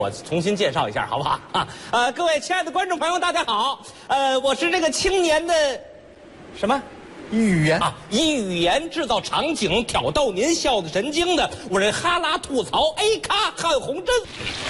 我重新介绍一下，好不好啊？各位亲爱的观众朋友，大家好。我是这个青年的什么语言啊？以语言制造场景，挑逗您笑的神经的，我这哈拉吐槽 A 咖汉红针。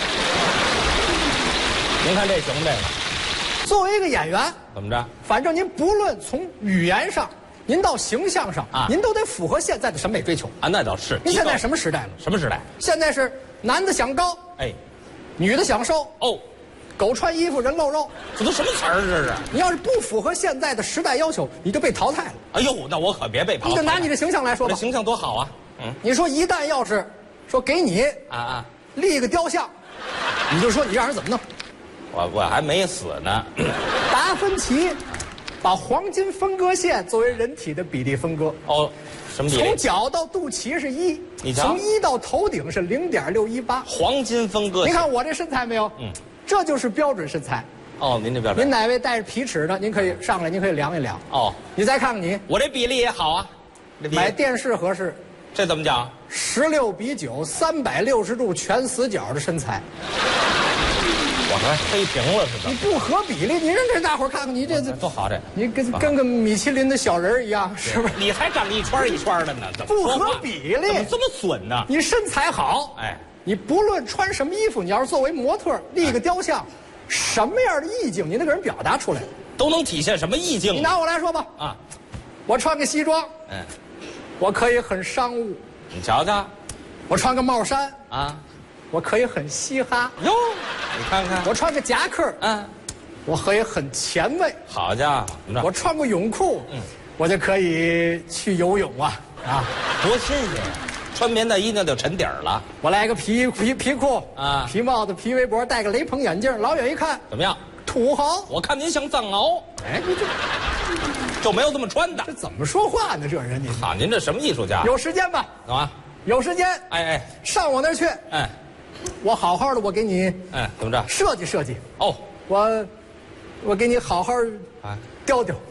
您看这行不？这个作为一个演员， 怎么着？ 反正您不论从语言上，您到形象上啊， 您都得符合现在的审美追求啊，那倒是。 您现在什么时代了？ 什么时代？ 现在是男的想高， 哎， 女的想瘦。 哦， 狗穿衣服人露肉， 这都什么词儿？这是？ 你要是不符合现在的时代要求，你就被淘汰了。 哎呦，那我可别被淘汰。 你就拿你的形象来说吧， 这形象多好啊！ 你说一旦要是说给你立一个雕像，你就说你让人怎么弄？ 我还没死呢。 达芬奇把黄金分割线作为人体的比例分割。 哦，什么比例？ 从脚到肚脐是1， 你瞧从1到头顶是0.618。 黄金分割线。 您看我这身材没有？这就是标准身材。 哦，您这标准。 您哪位带着皮尺的？您可以上来，您可以量一量。 哦， 你再看看你， 我这比例也好啊。 买电视合适， 这怎么讲 ？16:9，360度全死角的身材。 我还黑屏了似的。 你不合比例，你让这大伙儿看看你这多好这。 你跟个米其林的小人儿一样，是不是？ 你还长得一圈一圈的呢，怎么不说话合比例？ 怎么这么损呢？ 你身材好， 哎， 你不论穿什么衣服，你要是作为模特立一个雕像，什么样的意境你得给人表达出来， 都能体现什么意境？ 你拿我来说吧， 啊， 我穿个西装，我可以很商务； 你瞧瞧， 我穿个帽衫啊， 我可以很嘻哈； 哟，你看看， 我穿个夹克，我可以很前卫。 好家伙，怎么着？ 我穿个泳裤，我就可以去游泳啊！ 多新鲜呀！穿棉大衣那就沉底儿了。 我来个皮裤啊， 皮帽子、皮围脖，戴个雷朋眼镜，老远一看怎么样？ 土豪！ 我看您像藏獒。 哎，你这就没有这么穿的。 这怎么说话呢？这人你好，您这什么艺术家？ 有时间吧？ 啊， 有时间。 哎， 上我那儿去。我好好的，我给你怎么着？ 设计设计。 哦， 我给你好好雕雕。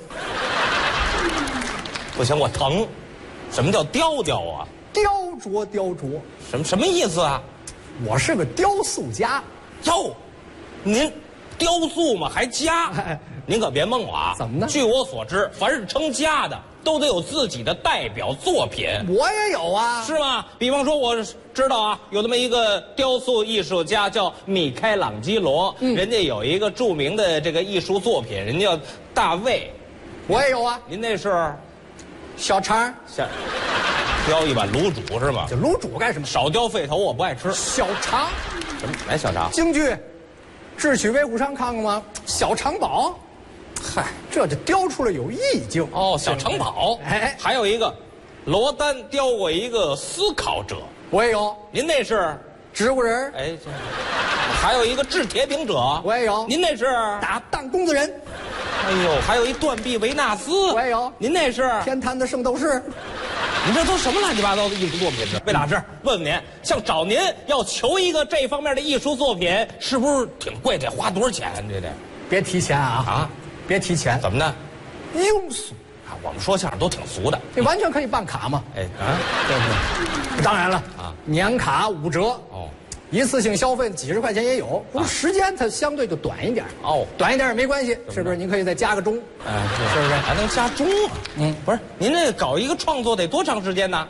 不行，我疼。什么叫雕雕啊？ 雕琢。 什么意思啊？ 我是个雕塑家。 哟，您雕塑吗？还家？您可别蒙我啊！ 怎么呢？ 据我所知，凡是称家的，都得有自己的代表作品。 我也有啊， 是吗？比方说，我知道啊，有这么一个雕塑艺术家叫米开朗基罗，人家有一个著名的这个艺术作品，人家叫大卫。 我也有啊。 您那是小肠， 雕一碗卤煮是吗？ 这卤煮干什么？ 少雕肺头，我不爱吃。 小肠， 什么？来小肠？ 京剧，智取威虎山看过吗？小肠宝。嗨，这就雕出来有意境哦，小城堡。 哎， 还有一个，罗丹雕过一个思考者， 我也有。 您那是植物人。 哎，还有一个制铁饼者， 我也有。 您那是打弹弓的人。 哎呦，还有一断臂维纳斯， 我也有。 您那是天坛的圣斗士。 你这都什么乱七八糟的艺术作品呢？魏老师，问问您，像找您要求一个这方面的艺术作品，是不是挺贵？得花多少钱？这得别提钱啊！别提钱， 怎么呢？ 庸俗啊！我们说相声都挺俗的， 你完全可以办卡嘛。 对不对？当然了年卡5折哦， 一次性消费几十块钱也有，不过时间它相对就短一点哦， 短一点也没关系，是不是？您可以再加个钟，是不是？ 还能加钟啊？不是，您这搞一个创作得多长时间呢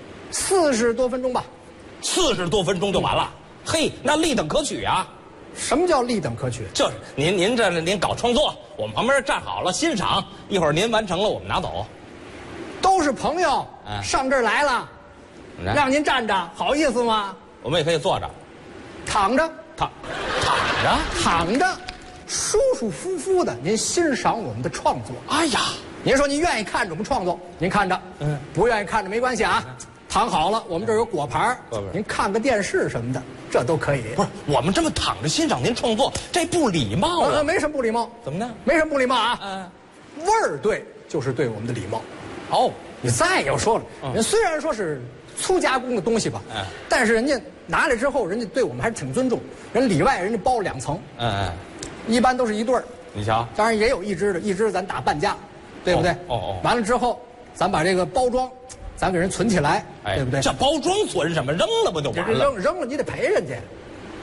？40多分钟吧。 40多分钟就完了？嘿，那立等可取啊！ 什么叫立等可取？ 就是您这您搞创作，我们旁边站好了欣赏，一会儿您完成了，我们拿走。 都是朋友，上这儿来了，让您站着，好意思吗？ 我们也可以坐着， 躺着， 躺着， 舒舒服服的，您欣赏我们的创作。 哎呀， 您说您愿意看着我们创作，您看着，不愿意看着没关系啊。躺好了，我们这儿有果盘，您看个电视什么的，这都可以。 不是，我们这么躺着欣赏您创作，这不礼貌啊！ 没什么不礼貌。 怎么呢？ 没什么不礼貌啊。味儿对，就是对我们的礼貌。 哦， 你再要说了，人虽然说是粗加工的东西吧，但是人家拿来之后，人家对我们还是挺尊重。人里外人家包2层，一般都是一对儿。 你瞧， 当然也有一只的，一只咱打半价，对不对？完了之后，咱把这个包装。咱给人存起来，对不对？ 这包装存什么？扔了不就完了？ 扔了，你得赔人家。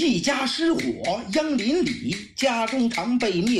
一家失火殃邻里，家中常被灭